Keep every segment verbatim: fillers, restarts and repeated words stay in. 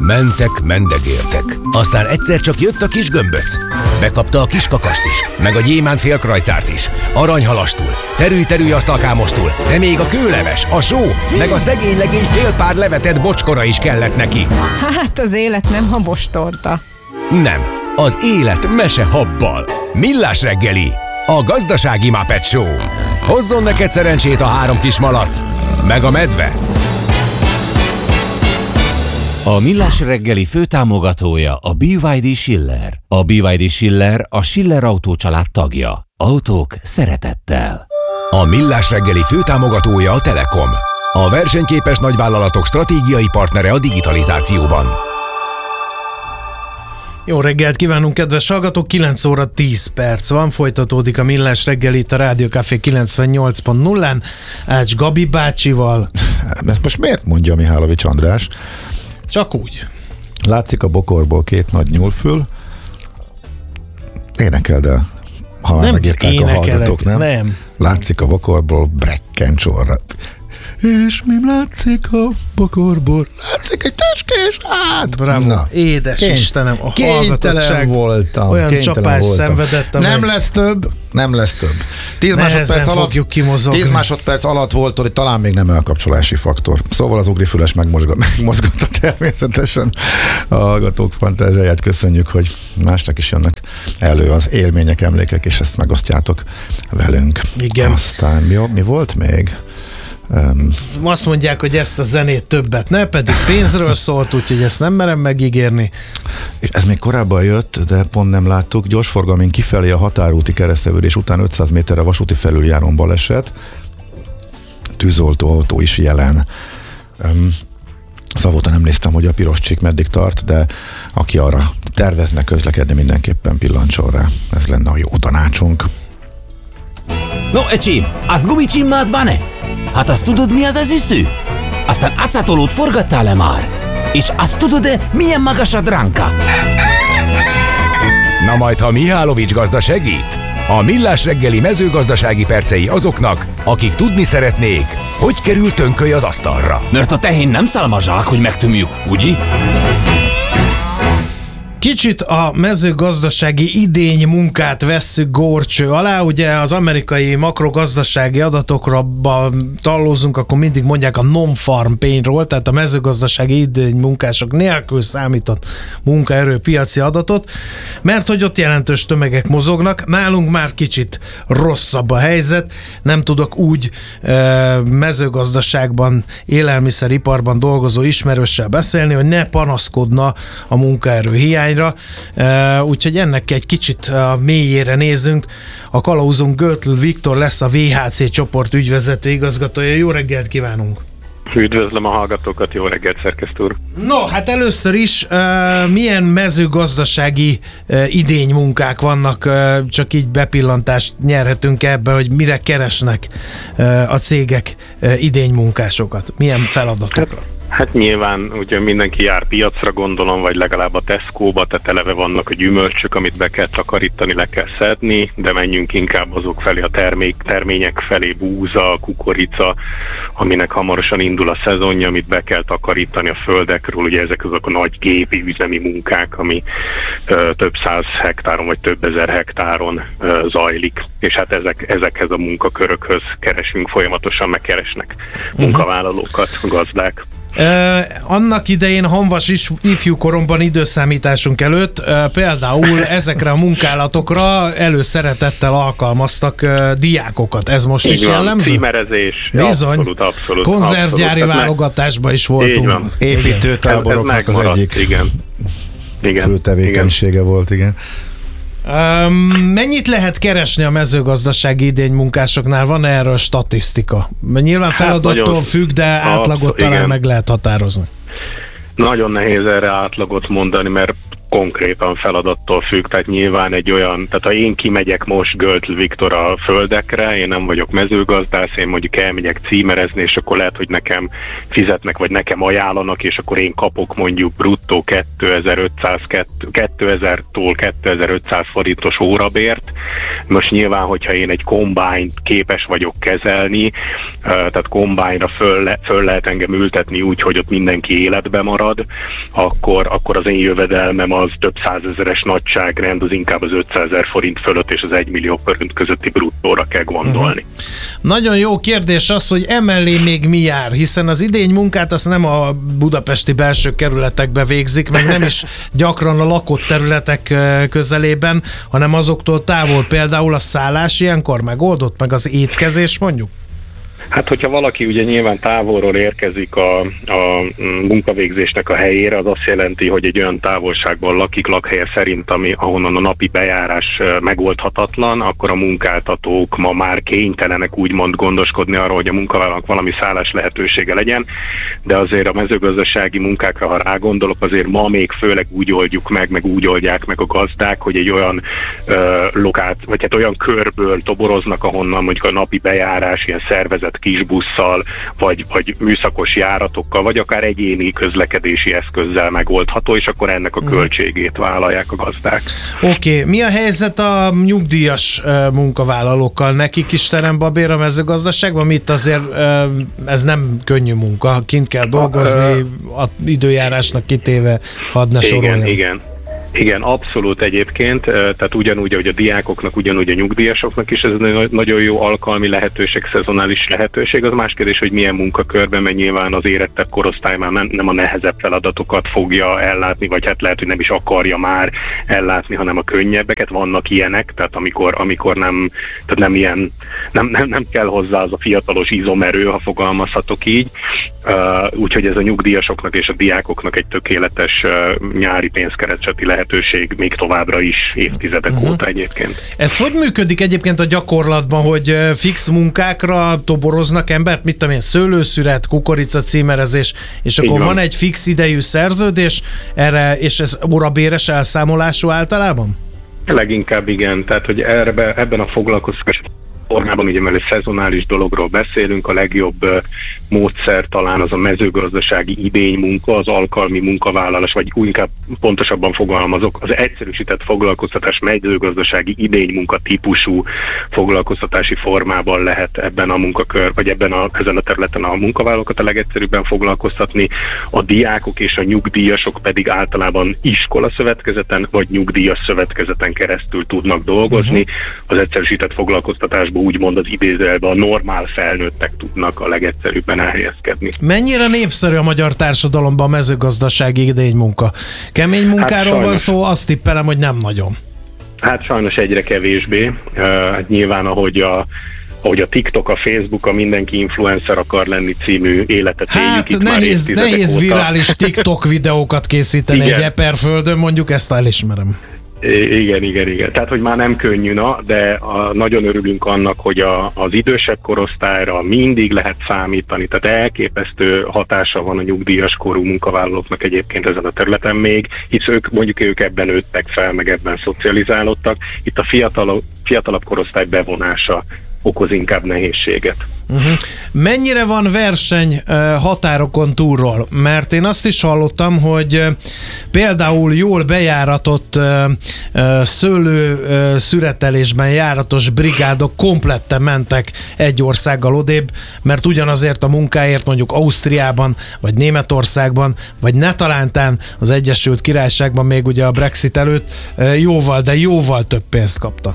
Mentek, mendegéltek. Aztán egyszer csak jött a kis gömböc. Bekapta a kis kakast is, meg a gyémánt félkrajcárt is. Aranyhalastul, terülj-terülj asztalkámostul, de még a kőleves, a só, meg a szegény legény fél pár levetett bocskora is kellett neki. Hát az élet nem habostorta. Nem, az élet mese habbal. Millás reggeli, a gazdasági Muppet Show. Hozzon neked szerencsét a három kis malac, meg a medve. A Millás reggeli főtámogatója a bé vé dé Schiller. A bé vé dé Schiller a Schiller Autó család tagja. Autók szeretettel. A Millás reggeli főtámogatója a Telekom. A versenyképes nagyvállalatok stratégiai partnere a digitalizációban. Jó reggelt kívánunk, kedves hallgatók! kilenc óra tíz perc van, folytatódik a Millás reggeli itt a Rádió Café kilencvennyolc pont nullán Ács Gabi bácsival. Ezt most miért mondja Mihálovics András? Csak úgy. Látszik a bokorból két nagy nyúlfül. Énekeld el, ha már Nem megírták a hallgatók, nem? Nem. Látszik a bokorból brekkencsorra. És mi látszik a bokorból? Látszik egy teskés hát! Bravo. Na. Édes Ként, Istenem, a hallgatottság voltam. Olyan csapás szenvedett, amely... Nem lesz több, nem lesz több. tíz másodperc alatt, tíz másodperc alatt volt, hogy talán még nem elkapcsolási faktor. Szóval az ugrifüles megmozgatta természetesen a hallgatók fantáziáját. Köszönjük, hogy másnak is jönnek elő az élmények, emlékek, és ezt megosztjátok velünk. Igen. Aztán jó, mi volt még? Um, Azt mondják, hogy ezt a zenét többet ne, pedig pénzről szólt, úgyhogy ezt nem merem megígérni. És ez még korábban jött, de pont nem láttuk. Gyorsforgalmén kifelé a határúti kereszteződés után ötszáz méterre vasúti felüljárón baleset. Tűzoltóautó is jelen. Um, Szavóta nem néztem, hogy a piros csík meddig tart, de aki arra tervezne közlekedni, mindenképpen pillancson rá. Ez lenne a jó tanácsunk. No, ecsim, azt gumicsimmád van-e? Hát azt tudod, mi az az üsző? Aztán acatolót forgattál-e már? És azt tudod-e, milyen magas a dránka? Na majd, ha Mihálovics gazda segít, a Millás reggeli mezőgazdasági percei azoknak, akik tudni szeretnék, hogy kerül tönköly az asztalra. Mert a tehén nem szálmazsák, hogy megtömjük, ugye? Kicsit a mezőgazdasági idény munkát vesszük górcső alá, ugye az amerikai makrogazdasági adatokra tallózunk, akkor mindig mondják a non-farm painról, tehát a mezőgazdasági idény munkások nélkül számított munkaerő piaci adatot, mert hogy ott jelentős tömegek mozognak, nálunk már kicsit rosszabb a helyzet, nem tudok úgy e, mezőgazdaságban, élelmiszeriparban dolgozó ismerőssel beszélni, hogy ne panaszkodna a munkaerő hiány. Uh, úgyhogy ennek egy kicsit uh, mélyére nézzünk. A kalauzunk Götl Viktor lesz a vé há cé csoport ügyvezető igazgatója. Jó reggelt kívánunk! Üdvözlöm a hallgatókat, jó reggelt, szerkesztő úr! No, hát először is uh, milyen mezőgazdasági uh, idénymunkák vannak, uh, csak így bepillantást nyerhetünk ebbe, hogy mire keresnek uh, a cégek uh, idénymunkásokat, milyen feladatokra? Hát nyilván ugye mindenki jár piacra, gondolom, vagy legalább a Tesco-ba, tehát eleve vannak a gyümölcsök, amit be kell takarítani, le kell szedni, de menjünk inkább azok felé, a termék, termények felé, búza, kukorica, aminek hamarosan indul a szezonja, amit be kell takarítani a földekről, ugye ezek azok a nagy gépi üzemi munkák, ami ö, több száz hektáron, vagy több ezer hektáron ö, zajlik, és hát ezek, ezekhez a munkakörökhöz keresünk folyamatosan, megkeresnek munkavállalókat, gazdák. Uh, annak idején Hamvas is ifjú koromban időszámításunk előtt uh, például ezekre a munkálatokra előszeretettel alkalmaztak uh, diákokat. Ez most így is van, jellemző? Címerezés. Bizony. Abszolút, abszolút. Konzervgyári abszolút. válogatásban is voltunk. Építőtáboroknak az egyik igen. Igen. fő tevékenysége igen. volt, igen. Um, mennyit lehet keresni a mezőgazdasági idénymunkásoknál? Van erről statisztika? Nyilván feladattól hát függ, de átlagot abszol, talán igen. meg lehet határozni. Nagyon nehéz erre átlagot mondani, mert konkrétan feladattól függ, tehát nyilván egy olyan, tehát ha én kimegyek most Gölt Viktor a földekre, én nem vagyok mezőgazdász, én mondjuk elmegyek címerezni, és akkor lehet, hogy nekem fizetnek, vagy nekem ajánlanak, és akkor én kapok mondjuk bruttó kétezer-ötszáz, kétezertől kétezer-ötszáz forintos órabért. Most nyilván, hogyha én egy kombányt képes vagyok kezelni, tehát kombányra föl, le, föl lehet engem ültetni úgy, hogy ott mindenki életbe marad, akkor, akkor az én jövedelmem az több százezeres nagyságrend, az inkább az ötszázezer forint fölött és az egy millió forint közötti bruttóra kell gondolni. Uh-huh. Nagyon jó kérdés az, hogy emellé még mi jár, hiszen az idény munkát azt nem a budapesti belső kerületekbe végzik, meg nem is gyakran a lakott területek közelében, hanem azoktól távol, például a szállás ilyenkor megoldott, meg az étkezés mondjuk? Hát, hogyha valaki ugye nyilván távolról érkezik a, a munkavégzésnek a helyére, az azt jelenti, hogy egy olyan távolságban lakik lakhelye szerint, ami, ahonnan a napi bejárás megoldhatatlan, akkor a munkáltatók ma már kénytelenek úgymond gondoskodni arról, hogy a munkavállalók valami szállás lehetősége legyen, de azért a mezőgazdasági munkákra, ha rágondolok, azért ma még főleg úgy oldjuk meg, meg úgy oldják meg a gazdák, hogy egy olyan ö, lokát, vagy hát olyan körből toboroznak, ahonnan mondjuk a napi bejárás ilyen szervezet kisbusszal, vagy, vagy műszakos járatokkal, vagy akár egyéni közlekedési eszközzel megoldható, és akkor ennek a költségét vállalják a gazdák. Oké, okay. Mi a helyzet a nyugdíjas uh, munkavállalókkal? Nekik is terembabér a mezőgazdaságban? Mit azért uh, ez nem könnyű munka, kint kell dolgozni, a, uh, időjárásnak kitéve, hadd ne soroljam. Igen, igen. Igen, abszolút egyébként, tehát ugyanúgy, ahogy a diákoknak, ugyanúgy a nyugdíjasoknak is ez egy nagyon jó alkalmi lehetőség, szezonális lehetőség. Az más kérdés, hogy milyen munkakörben, mert nyilván az érettebb korosztály már nem, nem a nehezebb feladatokat fogja ellátni, vagy hát lehet, hogy nem is akarja már ellátni, hanem a könnyebbeket. Vannak ilyenek, tehát amikor, amikor nem, tehát nem ilyen, nem, nem, nem kell hozzá az a fiatalos izomerő, ha fogalmazhatok így. Uh, úgyhogy ez a nyugdíjasoknak és a diákoknak egy tökéletes uh, nyári pénzkereseti lehetőség még továbbra is évtizedek uh-huh. óta egyébként. Ez hogy működik egyébként a gyakorlatban, hogy fix munkákra toboroznak embert, mit tudom én, szőlőszüret, kukorica címerezés, és akkor van. van egy fix idejű szerződés erre, és ez órabéres elszámolású általában? Leginkább igen, tehát hogy erbe, ebben a foglalkoztatás formában, ugye mert egy szezonális dologról beszélünk, a legjobb uh, módszer talán az a mezőgazdasági idénymunka, az alkalmi munkavállalás, vagy inkább pontosabban fogalmazok, az egyszerűsített foglalkoztatás mezőgazdasági idénymunka típusú foglalkoztatási formában lehet ebben a munkakör, vagy ebben a, ezen a területen a munkavállalókat a legegyszerűbben foglalkoztatni. A diákok és a nyugdíjasok pedig általában iskolaszövetkezeten, vagy nyugdíjas szövetkezeten keresztül tudnak dolgozni. Uh-huh. Az egyszerűsített foglalkoztatásban úgymond az idézőjelben a normál felnőttek tudnak a legegyszerűbben elhelyezkedni. Mennyire népszerű a magyar társadalomban a mezőgazdasági idénymunka? Kemény munkáról hát van szó, azt tippelem, hogy nem nagyon. Hát sajnos egyre kevésbé. Uh, hát nyilván, ahogy a ahogy a TikTok, a Facebook, a mindenki influencer akar lenni című életet éljük hát itt nehéz, már nehéz óta. virális TikTok videókat készíteni igen. egy eperföldön, mondjuk ezt elismerem. Igen, igen, igen. Tehát, hogy már nem könnyű, na, de a, nagyon örülünk annak, hogy a, az idősebb korosztályra mindig lehet számítani, tehát elképesztő hatása van a nyugdíjas korú munkavállalóknak egyébként ezen a területen még, hisz ők, mondjuk ők ebben nőttek fel, meg ebben szocializálódtak. Itt a fiatal, fiatalabb korosztály bevonása okoz inkább nehézséget. Uh-huh. Mennyire van verseny uh, határokon túlról? Mert én azt is hallottam, hogy uh, például jól bejáratott uh, uh, szőlő uh, szüretelésben járatos brigádok kompletten mentek egy országgal odébb, mert ugyanazért a munkáért mondjuk Ausztriában, vagy Németországban, vagy netalántán az Egyesült Királyságban még ugye a Brexit előtt uh, jóval, de jóval több pénzt kaptak.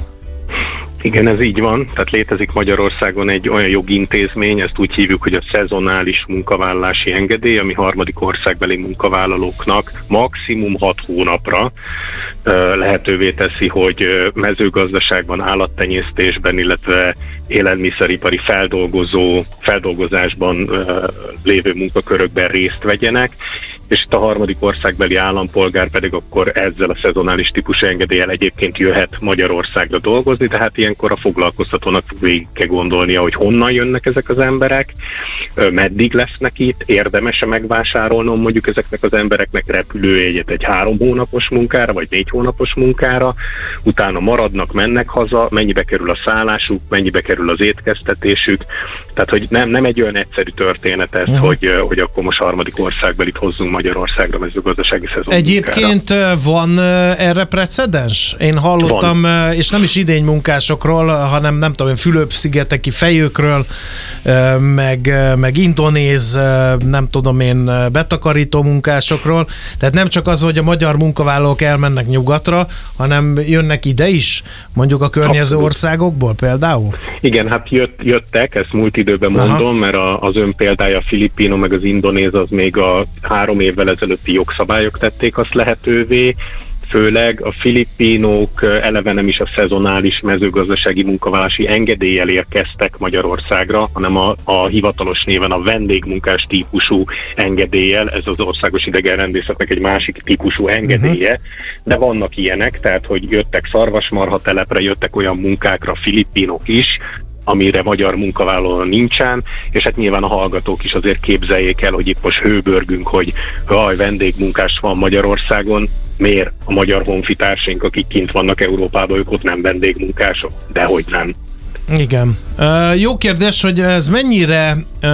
Igen, ez így van. Tehát létezik Magyarországon egy olyan jogintézmény, ezt úgy hívjuk, hogy a szezonális munkavállalási engedély, ami harmadik országbeli munkavállalóknak maximum hat hónapra lehetővé teszi, hogy mezőgazdaságban, állattenyésztésben, illetve élelmiszeripari feldolgozó, feldolgozásban lévő munkakörökben részt vegyenek, és itt a harmadik országbeli állampolgár pedig akkor ezzel a szezonális típusú engedéllyel egyébként jöhet Magyarországra dolgozni, tehát ilyenkor a foglalkoztatónak végig kell gondolnia, hogy honnan jönnek ezek az emberek, meddig lesznek itt, érdemes-e megvásárolnom mondjuk ezeknek az embereknek repülőjegyet egy három hónapos munkára, vagy négy hónapos munkára, utána maradnak, mennek haza, mennyibe kerül a szállásuk, mennyibe kerül az étkeztetésük, tehát hogy nem, nem egy olyan egyszerű történet ez, uh-huh. hogy, hogy akkor most harmadik országbelit hozzunk Magyarországra mezőgazdasági szezon. Egyébként munkára. Van erre precedens? Én hallottam, van. És nem is idény munkásokról, hanem nem tudom, Fülöp-szigeteki fejőkről, meg, meg indonéz, nem tudom én, betakarító munkásokról, tehát nem csak az, hogy a magyar munkavállalók elmennek nyugatra, hanem jönnek ide is, mondjuk a környező Abszolút. Országokból például? Igen, hát jött, jöttek, ezt múlt időben mondom, Aha. mert a, az ön példája a filipino, meg az indonéz, az még a három évvel ezelőtti jogszabályok tették azt lehetővé, főleg a filipinók eleve nem is a szezonális mezőgazdasági munkavállalási engedéllyel érkeztek Magyarországra, hanem a, a hivatalos néven a vendégmunkás típusú engedéllyel, ez az országos idegenrendészetnek egy másik típusú engedélye, uh-huh. de vannak ilyenek, tehát hogy jöttek szarvasmarha telepre, jöttek olyan munkákra filipinok is, amire magyar munkavállaló nincsen, és hát nyilván a hallgatók is azért képzeljék el, hogy itt most hőbörgünk, hogy haj, vendégmunkás van Magyarországon, miért a magyar honfitársaink, akik kint vannak Európában, ők ott nem vendégmunkások? Dehogy nem. Igen. Uh, jó kérdés, hogy ez mennyire uh,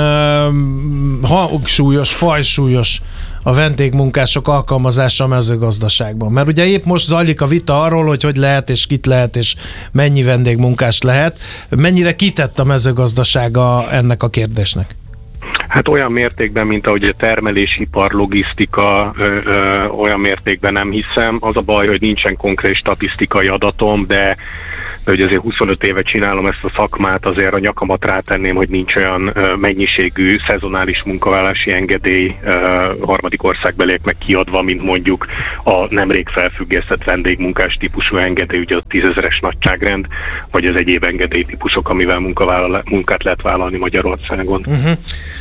hangsúlyos, fajsúlyos a vendégmunkások alkalmazása a mezőgazdaságban. Mert ugye épp most zajlik a vita arról, hogy hogy lehet, és kit lehet, és mennyi vendégmunkás lehet. Mennyire kitett a mezőgazdasága ennek a kérdésnek? Hát olyan mértékben, mint ahogy a termelésipar, logisztika, ö, ö, olyan mértékben nem hiszem. Az a baj, hogy nincsen konkrét statisztikai adatom, de, de hogy azért huszonöt éve csinálom ezt a szakmát, azért a nyakamat rátenném, hogy nincs olyan ö, mennyiségű szezonális munkavállalási engedély ö, harmadik országbelieknek kiadva, mint mondjuk a nemrég felfüggesztett vendégmunkás típusú engedély, ugye a tízezeres nagyságrend, vagy az egyéb engedélytípusok, amivel munkát lehet vállalni Magyarországon. Uh-huh.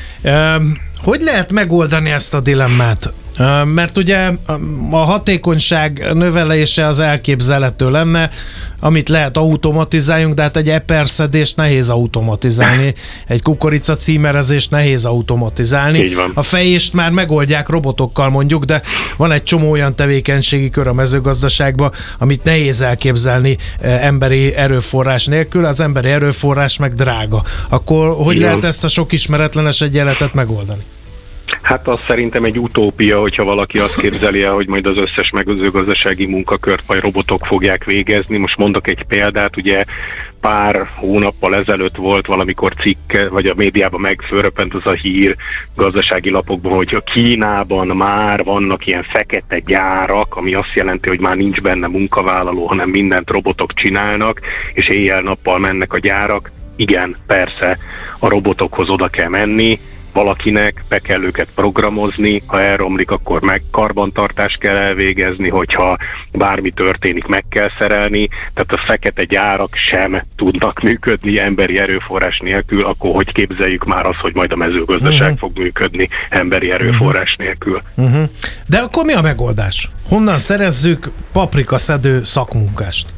Hogy lehet megoldani ezt a dilemmát? Mert ugye a hatékonyság növelése az elképzelhető lenne, amit lehet automatizáljunk, de hát egy eperszedést nehéz automatizálni, egy kukorica címerezést nehéz automatizálni. A fejést már megoldják robotokkal mondjuk, de van egy csomó olyan tevékenységi kör a mezőgazdaságban, amit nehéz elképzelni emberi erőforrás nélkül, az emberi erőforrás meg drága. Akkor hogy Igen. lehet ezt a sok ismeretlenes egyenletet megoldani? Hát az szerintem egy utópia, hogyha valaki azt képzeli el, hogy majd az összes mezőgazdasági munkakört majd robotok fogják végezni. Most mondok egy példát, ugye pár hónappal ezelőtt volt valamikor cikk, vagy a médiában megfölröppent az a hír gazdasági lapokban, hogy a Kínában már vannak ilyen fekete gyárak, ami azt jelenti, hogy már nincs benne munkavállaló, hanem mindent robotok csinálnak, és éjjel-nappal mennek a gyárak. Igen, persze, a robotokhoz oda kell menni, valakinek be kell őket programozni, ha elromlik, akkor meg karbantartást kell elvégezni, hogyha bármi történik, meg kell szerelni, tehát a fekete gyárak sem tudnak működni emberi erőforrás nélkül, akkor hogy képzeljük már azt, hogy majd a mezőgazdaság uh-huh. fog működni emberi erőforrás nélkül. Uh-huh. De akkor mi a megoldás? Honnan szerezzük paprikaszedő szakmunkást?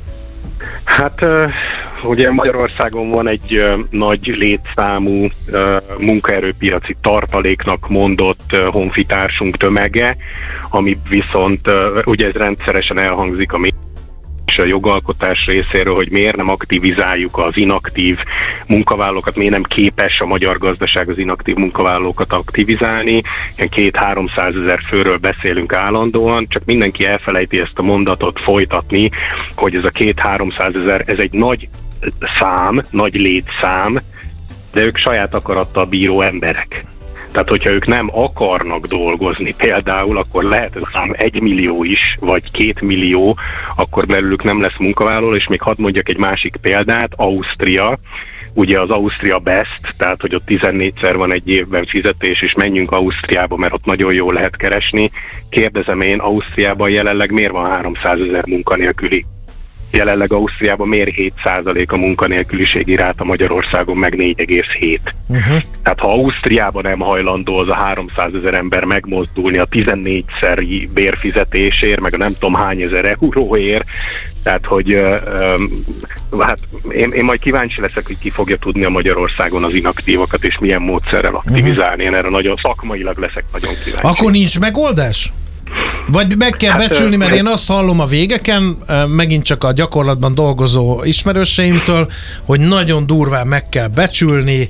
Hát ugye Magyarországon van egy nagy létszámú munkaerőpiaci tartaléknak mondott honfitársunk tömege, ami viszont ugye ez rendszeresen elhangzik a és a jogalkotás részéről, hogy miért nem aktivizáljuk az inaktív munkavállalókat, miért nem képes a magyar gazdaság az inaktív munkavállalókat aktivizálni. Ilyen két-háromszázezer főről beszélünk állandóan, csak mindenki elfelejti ezt a mondatot folytatni, hogy ez a két-háromszázezer, ez egy nagy szám, nagy létszám, de ők saját akarattal bíró emberek. Tehát, hogyha ők nem akarnak dolgozni például, akkor lehet ez a szám egy millió is, vagy két millió, akkor belőlük nem lesz munkavállaló, és még hadd mondjak egy másik példát, Ausztria, ugye az Ausztria Best, tehát, hogy ott tizennégyszer van egy évben fizetés, és menjünk Ausztriába, mert ott nagyon jól lehet keresni. Kérdezem én, Ausztriában jelenleg miért van háromszázezer munkanélküli? jelenleg Ausztriában miért hét százalék a munkanélküliségi ráta, Magyarországon meg négy egész hét. Uh-huh. Tehát ha Ausztriában nem hajlandó az a háromszázezer ember megmozdulni a tizennégyszer bérfizetésért, meg a nem tudom hány ezer euróért, tehát hogy uh, hát én, én majd kíváncsi leszek, hogy ki fogja tudni a Magyarországon az inaktívokat, és milyen módszerrel aktivizálni. Én erre nagyon szakmailag leszek nagyon kíváncsi. Akkor nincs megoldás? Vagy meg kell hát, becsülni, mert én azt hallom a végeken, megint csak a gyakorlatban dolgozó ismerőseimtől, hogy nagyon durván meg kell becsülni.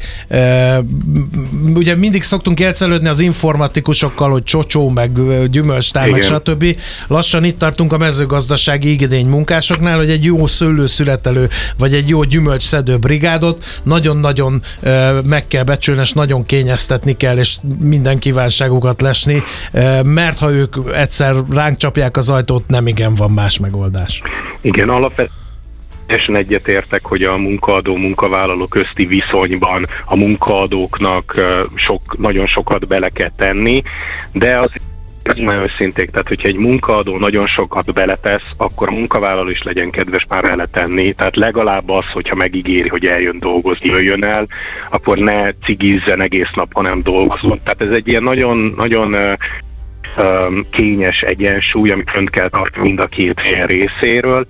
Ugye mindig szoktunk jelcelődni az informatikusokkal, hogy csocsó, meg gyümölcstár, meg stb. Lassan itt tartunk a mezőgazdasági igény munkásoknál, hogy egy jó szőlőszületelő, vagy egy jó gyümölcsszedő brigádot nagyon-nagyon meg kell becsülni, és nagyon kényeztetni kell, és minden kívánságukat lesni, mert ha ők egyszer ránk csapják az ajtót, nem igen van más megoldás. Igen, alapvetően egyetértek, hogy a munkaadó-munkavállaló közti viszonyban a munkaadóknak sok, nagyon sokat bele kell tenni, de az nagyon őszinték, tehát hogyha egy munkaadó nagyon sokat beletesz, akkor a munkavállaló is legyen kedves már beletenni, tehát legalább az, hogyha megígéri, hogy eljön dolgozni, jöjjön el, akkor ne cigizzen egész nap, hanem dolgozzon. Tehát ez egy ilyen nagyon, nagyon kényes egyensúly, amit fönt kell tartani mind a két fél részéről.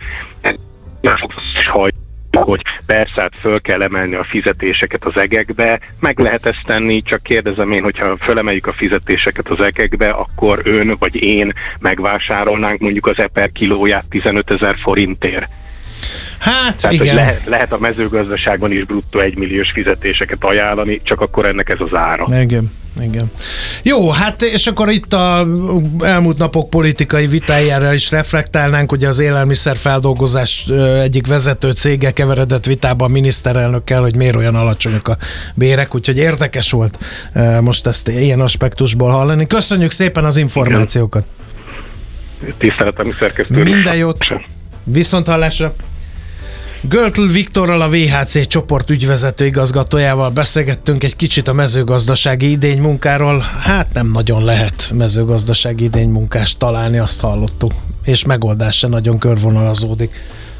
És hogy persze hát föl kell emelni a fizetéseket az egekbe, meg lehet ezt tenni, csak kérdezem én, hogyha fölemeljük a fizetéseket az egekbe, akkor ön vagy én megvásárolnánk mondjuk az eper kilóját tizenötezer forintért. Hát Tehát, igen. Lehet, lehet a mezőgazdaságban is bruttó egymilliós fizetéseket ajánlani, csak akkor ennek ez az ára. Igen. Igen. Jó, hát és akkor itt a elmúlt napok politikai vitájára is reflektálnánk, ugye az élelmiszerfeldolgozás egyik vezető cége keveredett vitában miniszterelnökkel, hogy miért olyan alacsonyak a bérek, úgyhogy érdekes volt most ezt ilyen aspektusból hallani. Köszönjük szépen az információkat. Tiszteletem, szerkesztő. Minden jót. Viszont hallásra. Görtl Viktorral, a vé há cé csoport ügyvezető igazgatójával beszélgettünk egy kicsit a mezőgazdasági idénymunkáról. Hát nem nagyon lehet mezőgazdasági idénymunkást találni, azt hallottuk. És megoldás se nagyon körvonalazódik.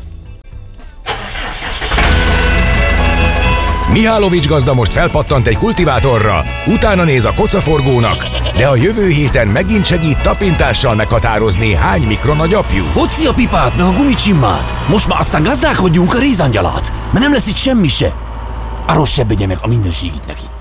Mihálovics gazda most felpattant egy kultivátorra, utána néz a kocaforgónak, de a jövő héten megint segít tapintással meghatározni, hány mikron a gyapjú. Hoci a pipát, meg a gumicsimmát! Most már aztán gazdálkodjunk a rézangyalát, mert nem lesz itt semmi se. Arról se begye meg a mindenségit neki.